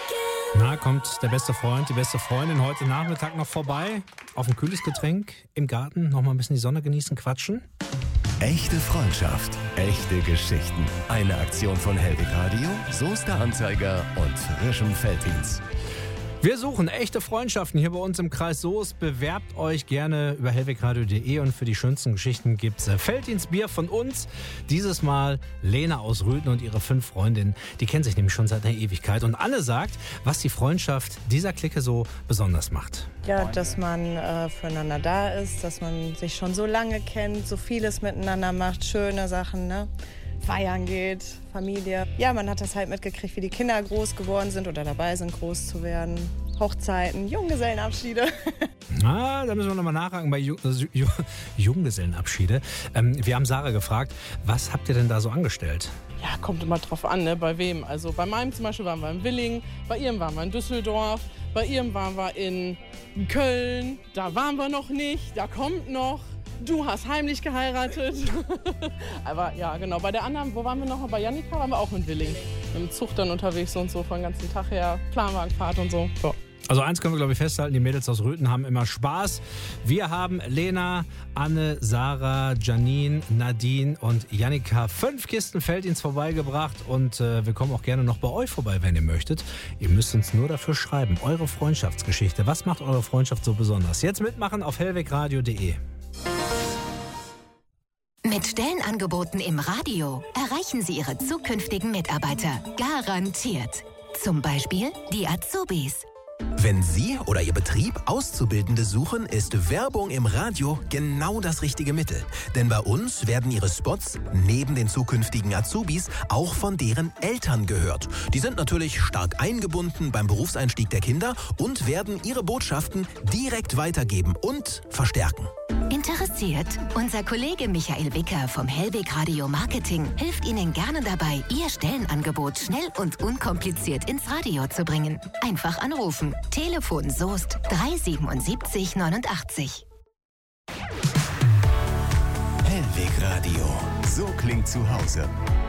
Na, kommt der beste Freund, die beste Freundin heute Nachmittag noch vorbei. Auf ein kühles Getränk im Garten, noch mal ein bisschen die Sonne genießen, quatschen. Echte Freundschaft, echte Geschichten. Eine Aktion von Hellwig Radio, Soester Anzeiger und Frischem Veltins. Wir suchen echte Freundschaften hier bei uns im Kreis Soest. Bewerbt euch gerne über hellwegradio.de und für die schönsten Geschichten gibt's Veltins Bier von uns. Dieses Mal Lena aus Rüthen und ihre 5 Freundinnen. Die kennen sich nämlich schon seit einer Ewigkeit. Und Anne sagt, was die Freundschaft dieser Clique so besonders macht. Ja, dass man füreinander da ist, dass man sich schon so lange kennt, so vieles miteinander macht, schöne Sachen, ne? Feiern geht, Familie. Ja, man hat das halt mitgekriegt, wie die Kinder groß geworden sind oder dabei sind, groß zu werden. Hochzeiten, Junggesellenabschiede. Da müssen wir nochmal nachhaken bei Junggesellenabschiede. Wir haben Sarah gefragt, was habt ihr denn da so angestellt? Ja, kommt immer drauf an, ne? Bei wem. Also bei meinem zum Beispiel waren wir in Willingen, bei ihrem waren wir in Düsseldorf, bei ihrem waren wir in Köln. Da waren wir noch nicht, da kommt noch. Du hast heimlich geheiratet. Aber ja, genau. Bei der anderen, wo waren wir noch? Bei Jannika waren wir auch in Willingen. Mit dem Zug dann unterwegs und so, von den ganzen Tag her. Planwagenfahrt und so. Ja. Also eins können wir, glaube ich, festhalten, die Mädels aus Rüthen haben immer Spaß. Wir haben Lena, Anne, Sarah, Janine, Nadine und Jannika 5 Kisten Veltins vorbeigebracht. Und wir kommen auch gerne noch bei euch vorbei, wenn ihr möchtet. Ihr müsst uns nur dafür schreiben. Eure Freundschaftsgeschichte. Was macht eure Freundschaft so besonders? Jetzt mitmachen auf hellwegradio.de. Mit Stellenangeboten im Radio erreichen Sie Ihre zukünftigen Mitarbeiter. Garantiert. Zum Beispiel die Azubis. Wenn Sie oder Ihr Betrieb Auszubildende suchen, ist Werbung im Radio genau das richtige Mittel. Denn bei uns werden Ihre Spots neben den zukünftigen Azubis auch von deren Eltern gehört. Die sind natürlich stark eingebunden beim Berufseinstieg der Kinder und werden ihre Botschaften direkt weitergeben und verstärken. Interessiert? Unser Kollege Michael Wicker vom Hellwig Radio Marketing hilft Ihnen gerne dabei, Ihr Stellenangebot schnell und unkompliziert ins Radio zu bringen. Einfach anrufen. Telefon Soest 377 89. Hellwig Radio, so klingt zu Hause.